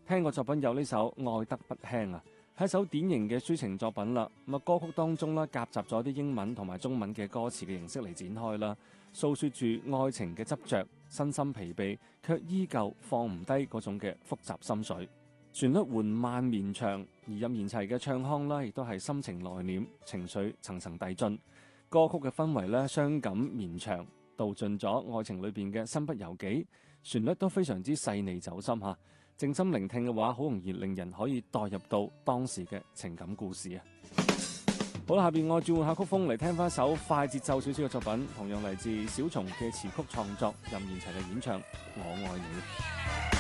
聽過作品有呢首《愛得不輕》啊，係一首典型嘅抒情作品啦。咁啊，歌曲當中咧夾雜咗啲英文同埋中文嘅歌詞嘅形式嚟展開啦，訴說住愛情嘅執着，身心疲憊卻依舊放唔低嗰種嘅複雜心水。旋律緩慢綿長，而任賢齊嘅唱腔啦，亦都係深情內斂，情緒層層遞進。歌曲嘅氛圍咧傷感綿長，道盡咗愛情裏邊嘅身不由己。旋律都非常之細膩走心嚇，靜心聆聽嘅話，好容易令人可以代入到當時嘅情感故事啊！好啦，下邊我轉換下曲風嚟聽翻首快節奏少少嘅作品，同樣嚟自小松嘅詞曲創作，任賢齊嘅演唱《我愛你》。